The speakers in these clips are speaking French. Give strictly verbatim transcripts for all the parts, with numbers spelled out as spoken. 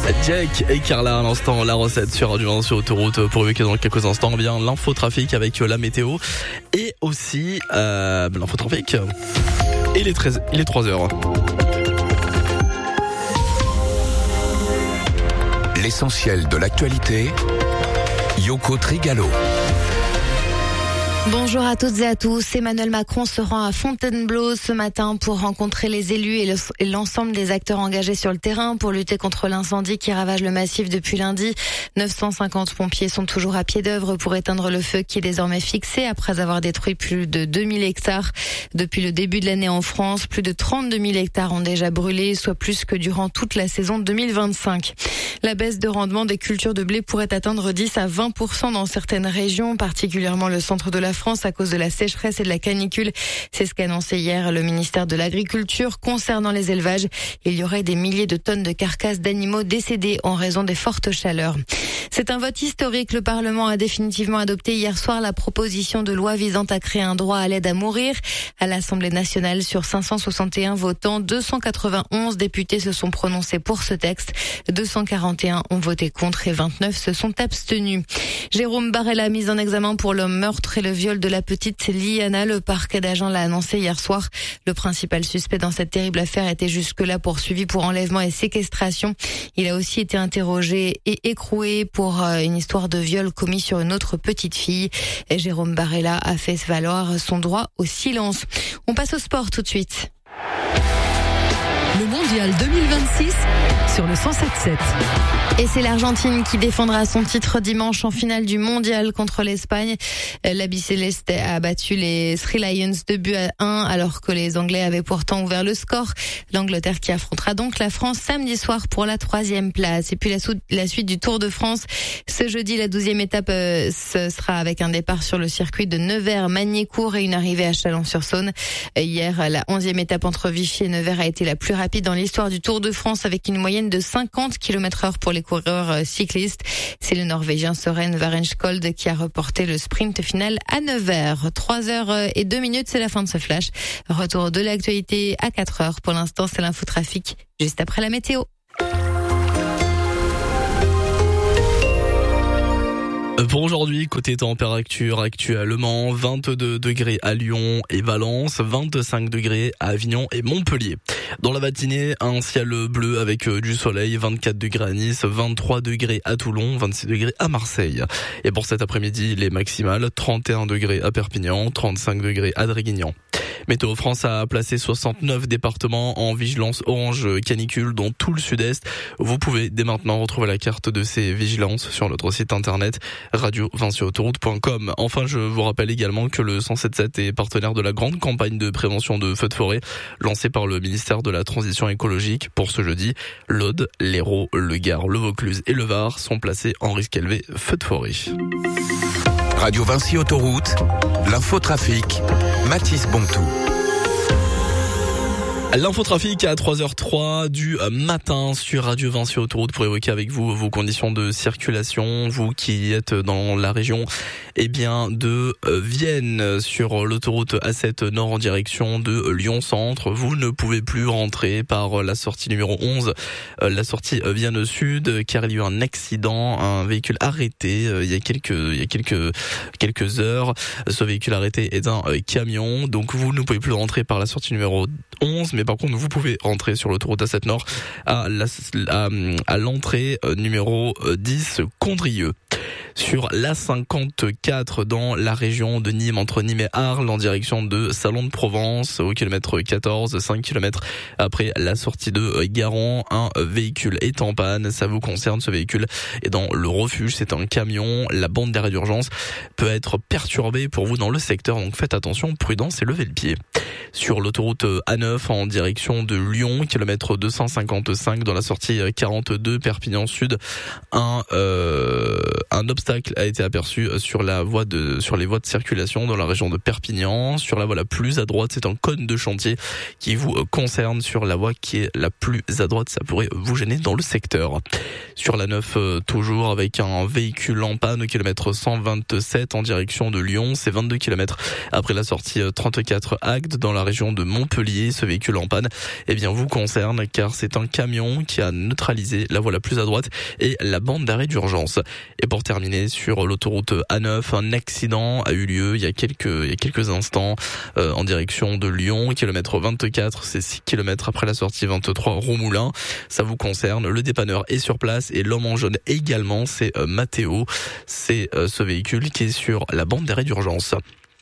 Jake et Carla à l'instant, la recette sur Radio un sur Autoroute pour évoquer dans quelques instants bien l'infotrafic avec la météo et aussi euh, l'infotrafic. Et il est, treize, il est trois heures. L'essentiel de l'actualité, Yoko Trigalo. Bonjour à toutes et à tous. Emmanuel Macron se rend à Fontainebleau ce matin pour rencontrer les élus et l'ensemble des acteurs engagés sur le terrain pour lutter contre l'incendie qui ravage le massif depuis lundi. neuf cent cinquante pompiers sont toujours à pied d'œuvre pour éteindre le feu qui est désormais fixé après avoir détruit plus de deux mille hectares. Depuis le début de l'année en France, plus de trente-deux mille hectares ont déjà brûlé, soit plus que durant toute la saison deux mille vingt-cinq. La baisse de rendement des cultures de blé pourrait atteindre dix à vingt pour cent dans certaines régions, particulièrement le centre de la France à cause de la sécheresse et de la canicule. C'est ce qu'a annoncé hier le ministère de l'Agriculture. Concernant les élevages, il y aurait des milliers de tonnes de carcasses d'animaux décédés en raison des fortes chaleurs. C'est un vote historique. Le Parlement a définitivement adopté hier soir la proposition de loi visant à créer un droit à l'aide à mourir. À l'Assemblée nationale, sur cinq cent soixante et un votants, deux cent quatre-vingt-onze députés se sont prononcés pour ce texte. deux cent quarante et un ont voté contre et vingt-neuf se sont abstenus. Jérôme Barella, mis en examen pour le meurtre et le viol de la petite Liana. Le parquet d'Agen l'a annoncé hier soir. Le principal suspect dans cette terrible affaire était jusque-là poursuivi pour enlèvement et séquestration. Il a aussi été interrogé et écroué pour une histoire de viol commis sur une autre petite fille. Et Jérôme Barella a fait valoir son droit au silence. On passe au sport tout de suite. Le mondial deux mille vingt-six sur le cent sept sept. Et c'est l'Argentine qui défendra son titre dimanche en finale du mondial contre l'Espagne. L'Albiceleste a battu les Three Lions deux buts à un alors que les Anglais avaient pourtant ouvert le score. L'Angleterre qui affrontera donc la France samedi soir pour la troisième place. Et puis la, sou- la suite du Tour de France. Ce jeudi, la douzième étape euh, ce sera avec un départ sur le circuit de Nevers-Magny-Cours et une arrivée à Chalon-sur-Saône. Hier, la onzième étape entre Vichy et Nevers a été la plus rapide dans l'histoire du Tour de France avec une moyenne de cinquante kilomètres heure pour les coureurs cyclistes. C'est le Norvégien Søren Varenskold qui a reporté le sprint final à neuf heures. trois heures et deux minutes, c'est la fin de ce flash. Retour de l'actualité à quatre heures. Pour l'instant, c'est l'infotrafic juste après la météo. Pour aujourd'hui, côté température actuellement, vingt-deux degrés à Lyon et Valence, vingt-cinq degrés à Avignon et Montpellier. Dans la matinée, un ciel bleu avec du soleil, vingt-quatre degrés à Nice, vingt-trois degrés à Toulon, vingt-six degrés à Marseille. Et pour cet après-midi, les maximales, trente et un degrés à Perpignan, trente-cinq degrés à Draguignan. Météo France a placé soixante-neuf départements en vigilance orange canicule dans tout le sud-est. Vous pouvez dès maintenant retrouver la carte de ces vigilances sur notre site internet radio vingt sur autoroute point com. Enfin, je vous rappelle également que le cent soixante-dix-sept est partenaire de la grande campagne de prévention de feux de forêt lancée par le ministère de la Transition écologique. Pour ce jeudi, l'Aude, l'Hérault, le Gard, le Vaucluse et le Var sont placés en risque élevé feux de forêt. Radio Vinci Autoroute, l'infotrafic, Mathis Bontou. L'infotrafic à trois heures trois du matin sur Radio Vinci Autoroute pour évoquer avec vous vos conditions de circulation, vous qui êtes dans la région eh bien de Vienne sur l'autoroute A sept Nord en direction de Lyon Centre. Vous ne pouvez plus rentrer par la sortie numéro onze, la sortie Vienne Sud, car il y a eu un accident, un véhicule arrêté il y a quelques il y a quelques quelques heures. Ce véhicule arrêté est un camion, donc vous ne pouvez plus rentrer par la sortie numéro onze, mais par contre vous pouvez rentrer sur l'autoroute A sept Nord à, la, à, à l'entrée numéro dix Condrieu. Sur l'A cinquante-quatre dans la région de Nîmes, entre Nîmes et Arles, en direction de Salon de Provence, au kilomètre quatorze, cinq kilomètres après la sortie de Garon, un véhicule est en panne. Ça vous concerne, ce véhicule est dans le refuge, c'est un camion. La bande d'arrêt d'urgence peut être perturbée pour vous dans le secteur, donc faites attention, prudence et levez le pied. Sur l'autoroute A neuf en direction de Lyon, kilomètre deux cent cinquante-cinq dans la sortie quarante-deux Perpignan Sud, un, euh, un obstacle obstacle a été aperçu sur la voie de, sur les voies de circulation dans la région de Perpignan. Sur la voie la plus à droite, c'est un cône de chantier qui vous concerne. Sur la voie qui est la plus à droite, ça pourrait vous gêner dans le secteur. Sur la neuf, toujours avec un véhicule en panne au kilomètre cent vingt-sept en direction de Lyon. C'est vingt-deux kilomètres après la sortie trente-quatre Agde dans la région de Montpellier. Ce véhicule en panne, eh bien, vous concerne car c'est un camion qui a neutralisé la voie la plus à droite et la bande d'arrêt d'urgence. Et pour terminer, sur l'autoroute A neuf, un accident a eu lieu il y a quelques, il y a quelques instants euh, en direction de Lyon. Kilomètre vingt-quatre, c'est six kilomètres après la sortie vingt-trois Romoulin. Ça vous concerne. Le dépanneur est sur place et l'homme en jaune également. C'est euh, Mathéo. C'est euh, ce véhicule qui est sur la bande d'arrêt d'urgence.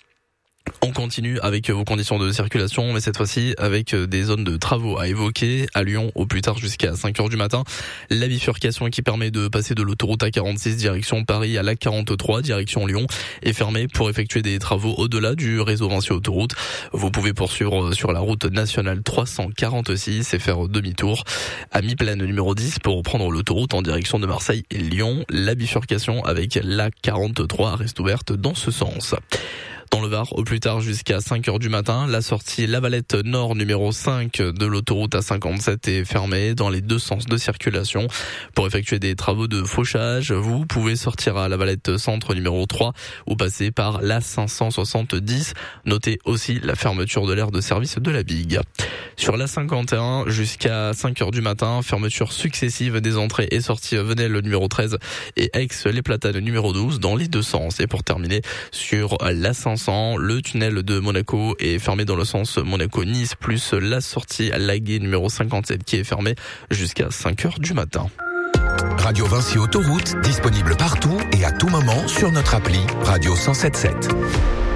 On continue avec vos conditions de circulation, mais cette fois-ci avec des zones de travaux à évoquer à Lyon au plus tard jusqu'à cinq heures du matin. La bifurcation qui permet de passer de l'autoroute A quarante-six direction Paris à l'A quarante-trois direction Lyon est fermée pour effectuer des travaux au-delà du réseau Vinci Autoroute. Vous pouvez poursuivre sur la route nationale trois cent quarante-six et faire demi-tour à mi-plaine numéro dix pour prendre l'autoroute en direction de Marseille et Lyon. La bifurcation avec l'A quarante-trois reste ouverte dans ce sens. Dans le Var, au plus tard jusqu'à cinq heures du matin, la sortie Lavalette Nord numéro cinq de l'autoroute A cinquante-sept est fermée dans les deux sens de circulation. Pour effectuer des travaux de fauchage, vous pouvez sortir à Lavalette Centre numéro trois ou passer par l'A cinq cent soixante-dix. Notez aussi la fermeture de l'aire de service de la Bigue. Sur l'A cinquante et un jusqu'à cinq heures du matin, fermeture successive des entrées et sorties Venelle numéro treize et Aix-les Platanes numéro douze dans les deux sens. Et pour terminer, sur l'A cinq cents, le tunnel de Monaco est fermé dans le sens Monaco-Nice, plus la sortie à Laguet numéro cinquante-sept qui est fermée jusqu'à cinq heures du matin. Radio Vinci Autoroute, disponible partout et à tout moment sur notre appli Radio cent soixante-dix-sept.